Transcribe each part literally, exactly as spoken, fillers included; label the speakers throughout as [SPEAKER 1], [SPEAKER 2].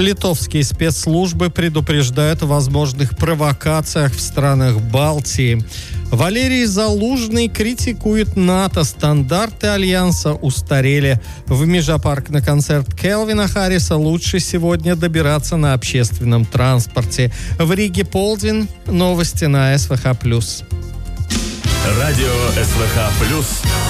[SPEAKER 1] Литовские спецслужбы предупреждают о возможных провокациях в странах Балтии. Валерий Залужный критикует НАТО. Стандарты Альянса устарели. В Межапарк на концерт Кельвина Харриса лучше сегодня добираться на общественном транспорте. В Риге полдень. Новости на СВХ плюс.
[SPEAKER 2] Радио СВХ плюс.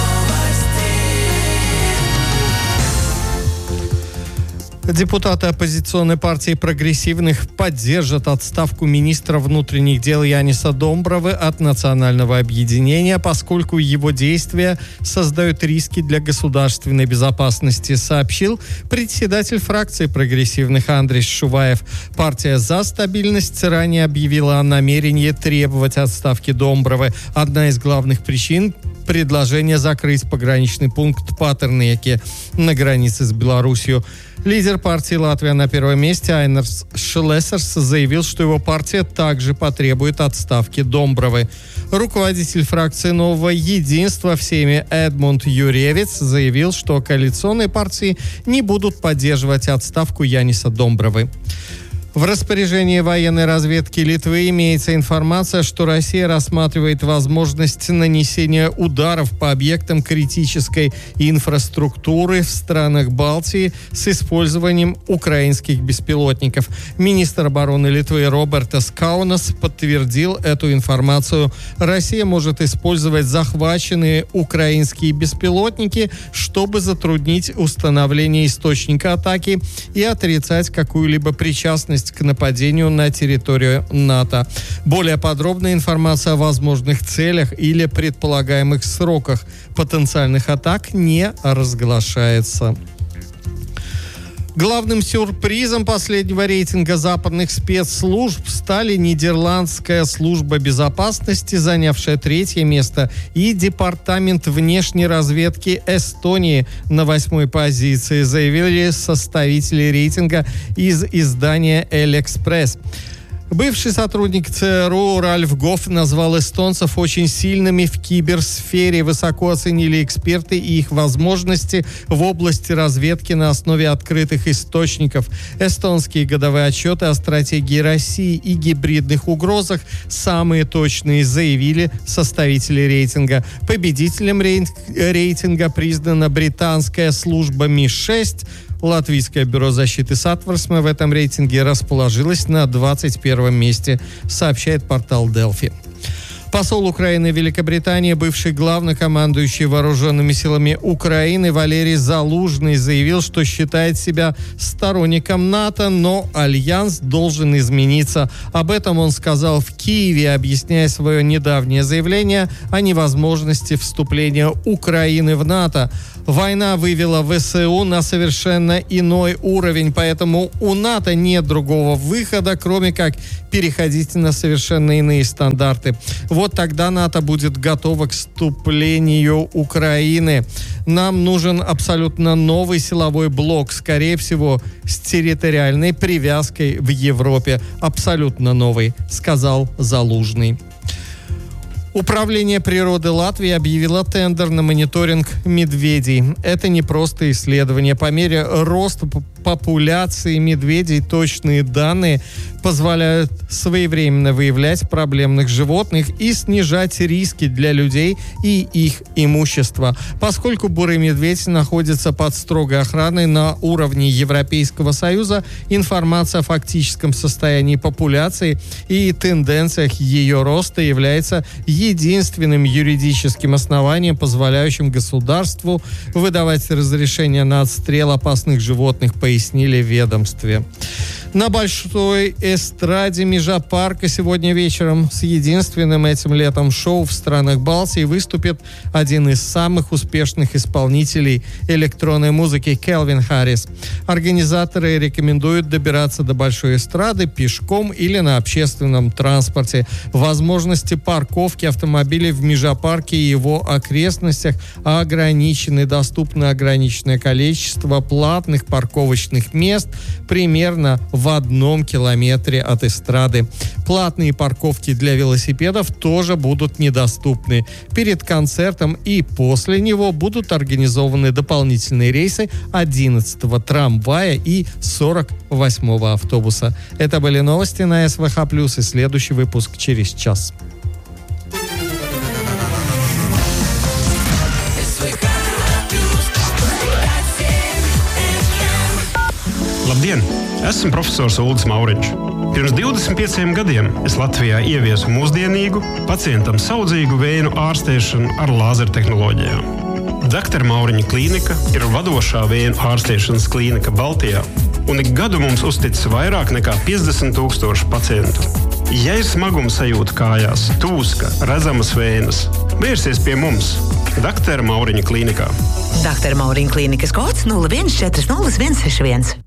[SPEAKER 1] Депутаты оппозиционной партии прогрессивных поддержат отставку министра внутренних дел Яниса Домбровы от национального объединения, поскольку его действия создают риски для государственной безопасности, сообщил председатель фракции прогрессивных Андрей Шуваев. Партия «За стабильность» ранее объявила о намерении требовать отставки Домбровы. Одна из главных причин – предложение закрыть пограничный пункт Патернеки на границе с Белоруссией. Лидер партии «Латвия на первом месте» Айнерс Шлессерс заявил, что его партия также потребует отставки Домбровы. Руководитель фракции «Нового единства» в Сейме Эдмунд Юревец заявил, что коалиционные партии не будут поддерживать отставку Яниса Домбровы. В распоряжении военной разведки Литвы имеется информация, что Россия рассматривает возможность нанесения ударов по объектам критической инфраструктуры в странах Балтии с использованием украинских беспилотников. Министр обороны Литвы Робертас Каунас подтвердил эту информацию. Россия может использовать захваченные украинские беспилотники, чтобы затруднить установление источника атаки и отрицать какую-либо причастность к нападению на территорию НАТО. Более подробная информация о возможных целях или предполагаемых сроках потенциальных атак не разглашается. Главным сюрпризом последнего рейтинга западных спецслужб стали Нидерландская служба безопасности, занявшая третье место, и Департамент внешней разведки Эстонии на восьмой позиции, заявили составители рейтинга из издания «Эль-Экспресс». Бывший сотрудник ЦРУ Ральф Гофф назвал эстонцев очень сильными в киберсфере. Высоко оценили эксперты и их возможности в области разведки на основе открытых источников. Эстонские годовые отчеты о стратегии России и гибридных угрозах самые точные, заявили составители рейтинга. Победителем рейтинга признана британская служба Ми шесть. Латвийское бюро защиты Сатверсме в этом рейтинге расположилось на двадцать первом месте, сообщает портал Delphi. Посол Украины в Великобритании, бывший главнокомандующий вооруженными силами Украины Валерий Залужный заявил, что считает себя сторонником НАТО, но альянс должен измениться. Об этом он сказал в Киеве, объясняя свое недавнее заявление о невозможности вступления Украины в НАТО. Война вывела ВСУ на совершенно иной уровень, поэтому у НАТО нет другого выхода, кроме как переходить на совершенно иные стандарты. Вот тогда НАТО будет готово к вступлению Украины. Нам нужен абсолютно новый силовой блок, скорее всего, с территориальной привязкой в Европе. Абсолютно новый, сказал Залужный. Управление природы Латвии объявило тендер на мониторинг медведей. Это не просто исследование. По мере роста популяции медведей точные данные позволяют своевременно выявлять проблемных животных и снижать риски для людей и их имущества. Поскольку бурый медведь находится под строгой охраной на уровне Европейского Союза, информация о фактическом состоянии популяции и тенденциях ее роста является единственным юридическим основанием, позволяющим государству выдавать разрешение на отстрел опасных животных, пояснили в ведомстве. На большой эстраде Межапарка сегодня вечером с единственным этим летом шоу в странах Балтии выступит один из самых успешных исполнителей электронной музыки Кельвин Харрис. Организаторы рекомендуют добираться до большой эстрады пешком или на общественном транспорте. Возможности парковки автомобилей в Межапарке и его окрестностях ограничены. Доступно ограниченное количество платных парковочных мест, примерно в в одном километре от эстрады. Платные парковки для велосипедов тоже будут недоступны. Перед концертом и после него будут организованы дополнительные рейсы одиннадцатого трамвая и сорок восьмого автобуса. Это были новости на СВХ+, и следующий выпуск через час.
[SPEAKER 3] Labdien! Esmu profesors Uldis Mauriņš. Pirms divdesmit pieciem gadiem es Latvijā ieviesu mūsdienīgu, pacientam saudzīgu vēju ārstēšanu ar lāzertehnoloģijām. Doktora Mauriņa klīnika ir vadošā vēju ārstēšanas klīnika Baltijā, un ik gadu mums uztic vairāk nekā piecdesmit tūkstoši pacientu. Ja ir smaguma sajūta kājās, tūska, redzamas vējas, vērsies pie mums, Doktora Mauriņa klīnikā.
[SPEAKER 4] Doktora Mauriņa klīnikas kods nulle viens četri nulle viens seši viens.